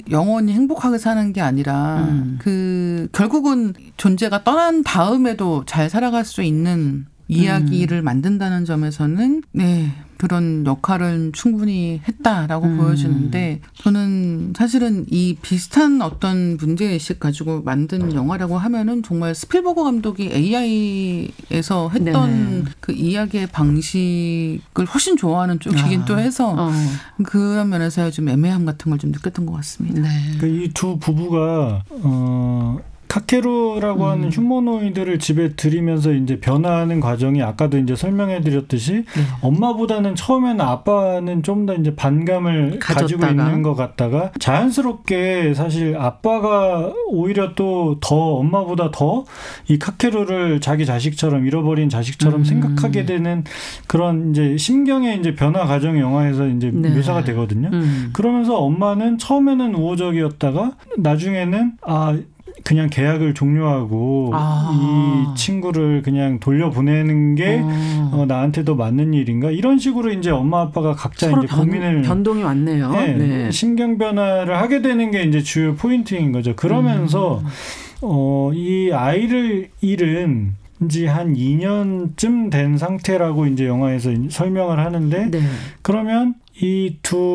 영원히 행복하게 사는 게 아니라 결국은 존재가 떠난 다음에도 잘 살아갈 수 있는 이야기를 만든다는 점에서는 네, 그런 역할은 충분히 했다라고 보여지는데 저는 사실은 이 비슷한 어떤 문제의식 가지고 만든 영화라고 하면은 정말 스필버그 감독이 AI에서 했던 그 이야기의 방식을 훨씬 좋아하는 쪽이긴 또 해서 그런 면에서 좀 애매함 같은 걸 좀 느꼈던 것 같습니다. 네. 이 두 부부가 카케루라고 하는 휴머노이드를 집에 들이면서 이제 변화하는 과정이 아까도 이제 설명해드렸듯이 엄마보다는 처음에는 아빠는 좀 더 이제 반감을 가지고 있는 것 같다가 자연스럽게 사실 아빠가 오히려 또 더 엄마보다 더 이 카케루를 자기 자식처럼 잃어버린 자식처럼 생각하게 되는 그런 이제 심경의 이제 변화 과정이 영화에서 이제 묘사가 되거든요. 그러면서 엄마는 처음에는 우호적이었다가 나중에는 그냥 계약을 종료하고 이 친구를 그냥 돌려보내는 게 나한테 더 맞는 일인가? 이런 식으로 이제 엄마 아빠가 각자 이제 고민을 변동이 왔네요. 네. 심경 변화를 하게 되는 게 이제 주요 포인트인 거죠. 그러면서 이 아이를 잃은 지 한 2년쯤 된 상태라고 이제 영화에서 설명을 하는데 그러면 이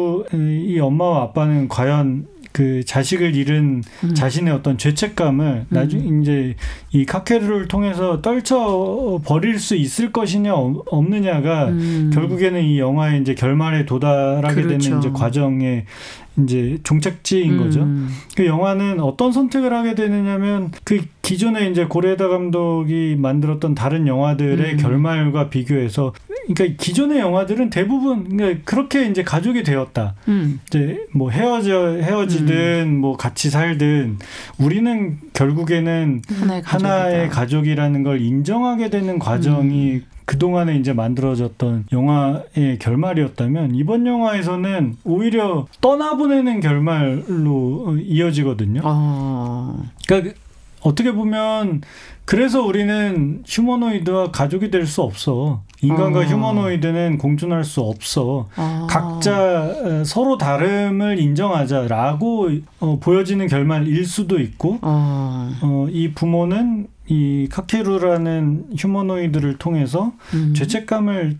엄마와 아빠는 과연 그 자식을 잃은 자신의 어떤 죄책감을 나중에 이제 이 카케루를 통해서 떨쳐 버릴 수 있을 것이냐 없느냐가 결국에는 이 영화의 이제 결말에 도달하게 되는 이제 과정의 이제 종착지인 거죠. 그 영화는 어떤 선택을 하게 되느냐면 그 기존에 이제 고레에다 감독이 만들었던 다른 영화들의 결말과 비교해서 그러니까 기존의 영화들은 대부분 그러니까 그렇게 이제 가족이 되었다. 이제 뭐 헤어지든 뭐 같이 살든 우리는 결국에는 하나의 가족이라는 걸 인정하게 되는 과정이 그동안에 이제 만들어졌던 영화의 결말이었다면 이번 영화에서는 오히려 떠나보내는 결말로 이어지거든요. 그러니까 어떻게 보면 그래서 우리는 휴머노이드와 가족이 될 수 없어. 인간과 휴머노이드는 공존할 수 없어. 각자 서로 다름을 인정하자라고 보여지는 결말일 수도 있고 이 부모는 이 카케루라는 휴머노이드를 통해서 죄책감을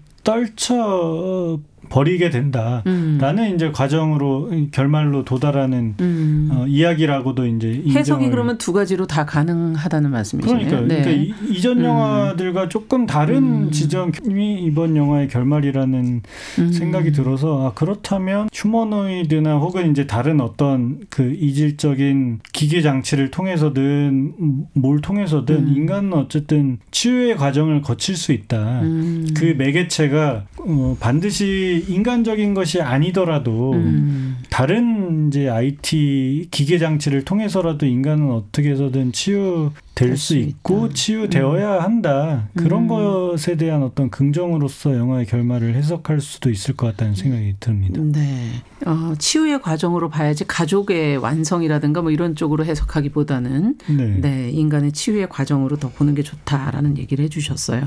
떨쳐 버리게 된다라는 이제 과정으로 결말로 도달하는 이야기라고도 이제 해석이 그러면 두 가지로 다 가능하다는 말씀이시네요. 그러니까 이전 영화들과 조금 다른 지점이 이번 영화의 결말이라는 생각이 들어서 그렇다면 휴머노이드나 혹은 이제 다른 어떤 그 이질적인 기계 장치를 통해서든 뭘 통해서든 인간은 어쨌든 치유의 과정을 거칠 수 있다. 그 매개체가 반드시 인간적인 것이 아니더라도 다른 이제 IT 기계 장치를 통해서라도 인간은 어떻게 해서든 치유될 수 있고 치유되어야 한다. 그런 것에 대한 어떤 긍정으로서 영화의 결말을 해석할 수도 있을 것 같다는 생각이 듭니다. 네. 치유의 과정으로 봐야지 가족의 완성이라든가 뭐 이런 쪽으로 해석하기보다는 인간의 치유의 과정으로 더 보는 게 좋다라는 얘기를 해 주셨어요.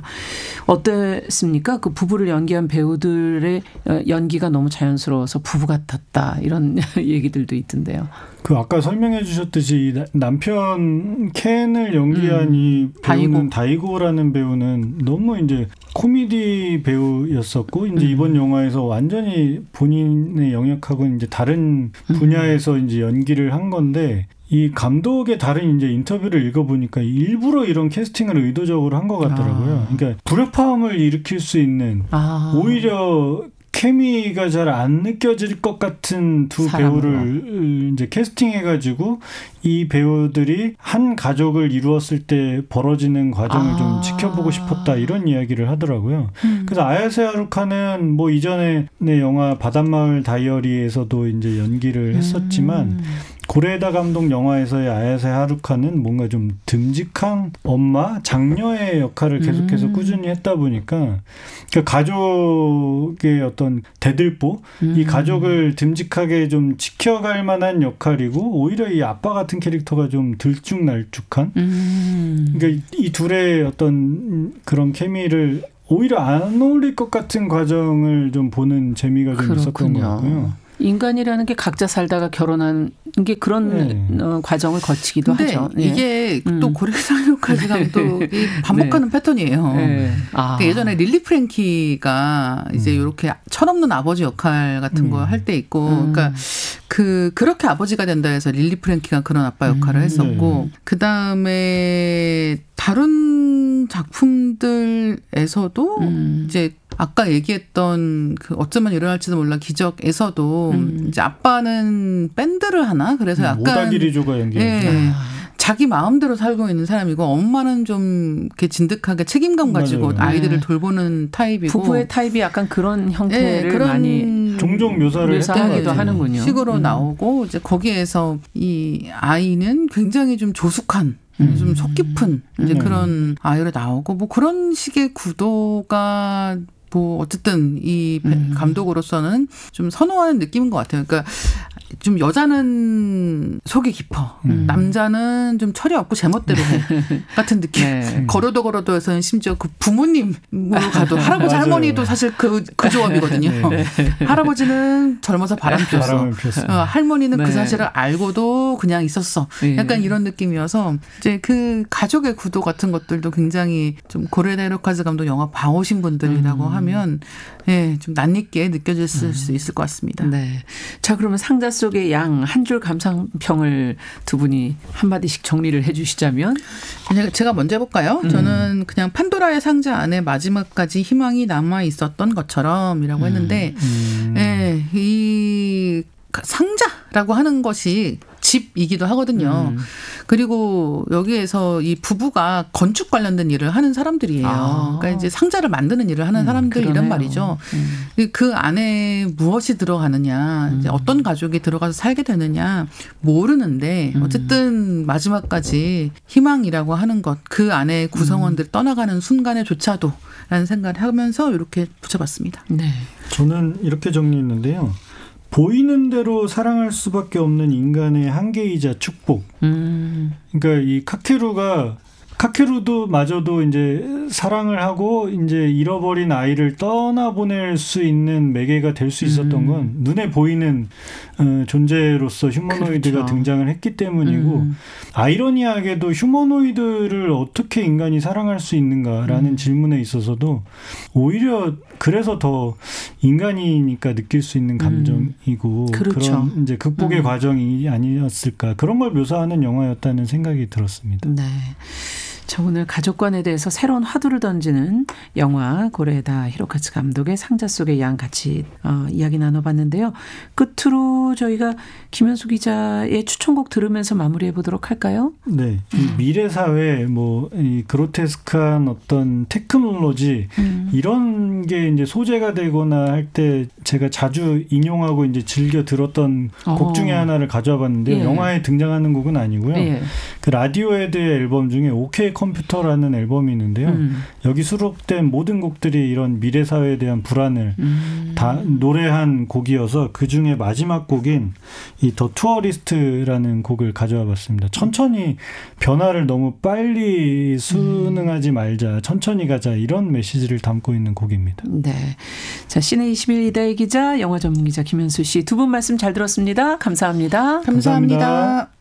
어땠습니까? 그 부부를 연기한 배우들의 연기가 너무 자연스러워서 부부 같았다 이런 얘기들도 있던데요. 그 아까 설명해 주셨듯이 남편 켄을 연기한 이 배우는 다이고라는 배우는 너무 이제 코미디 배우였었고 이제 이번 영화에서 완전히 본인의 영역하고는 이제 다른 분야에서 이제 연기를 한 건데 이 감독의 다른 이제 인터뷰를 읽어보니까 일부러 이런 캐스팅을 의도적으로 한 것 같더라고요. 그러니까 불협화음을 일으킬 수 있는 오히려 케미가 잘 안 느껴질 것 같은 두 배우를 이제 캐스팅해가지고 이 배우들이 한 가족을 이루었을 때 벌어지는 과정을 좀 지켜보고 싶었다 이런 이야기를 하더라고요. 그래서 아야세 하루카는 뭐 이전에 내 영화 바닷마을 다이어리에서도 이제 연기를 했었지만 고레에다 감독 영화에서의 아야세 하루카는 뭔가 좀 듬직한 엄마, 장녀의 역할을 계속해서 꾸준히 했다 보니까 그러니까 가족의 어떤 대들보, 이 가족을 듬직하게 좀 지켜갈 만한 역할이고 오히려 이 아빠 같은 캐릭터가 좀 들쭉날쭉한 그러니까 이 둘의 어떤 그런 케미를 오히려 안 어울릴 것 같은 과정을 좀 보는 재미가 좀 있었던 것 같고요. 인간이라는 게 각자 살다가 결혼한 게 그런 과정을 거치기도 하죠. 이게 또 고래상록까지 감독이 반복하는 패턴이에요. 그러니까 예전에 릴리 프랭키가 이제 이렇게 철없는 아버지 역할 같은 거 할 때 있고, 그러니까 그렇게 아버지가 된다 해서 릴리 프랭키가 그런 아빠 역할을 했었고, 그 다음에 다른 작품들에서도 이제 아까 얘기했던 그 어쩌면 일어날지도 몰라 기적에서도 이제 아빠는 밴드를 하나 그래서 약간 오다기리조가 연기했죠. 자기 마음대로 살고 있는 사람이고 엄마는 좀 이렇게 진득하게 책임감 가지고 아이들을 돌보는 타입이고 부부의 타입이 약간 그런 형태를 그런 많이 종종 묘사하기도 하는군요. 식으로 나오고 이제 거기에서 이 아이는 굉장히 좀 조숙한 좀 속 깊은 이제 그런 아이로 나오고 뭐 그런 식의 구도가 뭐 어쨌든 이 감독으로서는 좀 선호하는 느낌인 것 같아요. 그러니까 좀 여자는 속이 깊어. 남자는 좀 철이 없고 제멋대로 해. 같은 느낌. 걸어도에서는 심지어 그 부모님으로 가도 할아버지 할머니도 사실 그 조합이거든요. 할아버지는 젊어서 바람 피웠어. 할머니는 그 사실을 알고도 그냥 있었어. 약간 이런 느낌이어서 이제 그 가족의 구도 같은 것들도 굉장히 좀 고레다 히로카즈 감독 영화 봐오신 분들이라고 하면 좀 낯익게 느껴질 수 있을 것 같습니다. 네. 자, 그러면 상자 속의 양 한 줄 감상평을 두 분이 한마디씩 정리를 해 주시자면? 제가 먼저 해볼까요? 저는 그냥 판도라의 상자 안에 마지막까지 희망이 남아 있었던 것처럼이라고 했는데 이 상자라고 하는 것이 집이기도 하거든요. 그리고 여기에서 이 부부가 건축 관련된 일을 하는 사람들이에요. 그러니까 이제 상자를 만드는 일을 하는 사람들이란 말이죠. 그 안에 무엇이 들어가느냐, 이제 어떤 가족이 들어가서 살게 되느냐 모르는데 어쨌든 마지막까지 희망이라고 하는 것, 그 안에 구성원들 떠나가는 순간에조차도 라는 생각을 하면서 이렇게 붙여봤습니다. 네. 저는 이렇게 정리했는데요. 보이는 대로 사랑할 수밖에 없는 인간의 한계이자 축복. 그러니까 이 카케루도 마저도 이제 사랑을 하고 이제 잃어버린 아이를 떠나보낼 수 있는 매개가 될 수 있었던 건 눈에 보이는 존재로서 휴머노이드가 그렇죠. 등장을 했기 때문이고 아이러니하게도 휴머노이드를 어떻게 인간이 사랑할 수 있는가라는 질문에 있어서도 오히려 그래서 더 인간이니까 느낄 수 있는 감정이고 그렇죠. 그런 이제 극복의 과정이 아니었을까 그런 걸 묘사하는 영화였다는 생각이 들었습니다. 네. 자, 오늘 가족관에 대해서 새로운 화두를 던지는 영화 고레다 히로카즈 감독의 상자 속의 양 같이 이야기 나눠봤는데요. 끝으로 저희가 김현수 기자의 추천곡 들으면서 마무리해 보도록 할까요? 네, 이 미래 사회 이 그로테스크한 어떤 테크놀로지 이런 게 이제 소재가 되거나 할 때 제가 자주 인용하고 이제 즐겨 들었던 곡 중에 하나를 가져와 봤는데 영화에 등장하는 곡은 아니고요. 그 라디오헤드의 앨범 중에 OK 컴퓨터라는 앨범이 있는데요. 여기 수록된 모든 곡들이 이런 미래 사회에 대한 불안을 다 노래한 곡이어서 그 중에 마지막 곡인 이 더 투어리스트라는 곡을 가져와 봤습니다. 천천히 변화를 너무 빨리 순응하지 말자, 천천히 가자 이런 메시지를 담고 있는 곡입니다. 네, 자 시내 21 이다희 기자, 영화 전문 기자 김현수 씨 두 분 말씀 잘 들었습니다. 감사합니다. 감사합니다.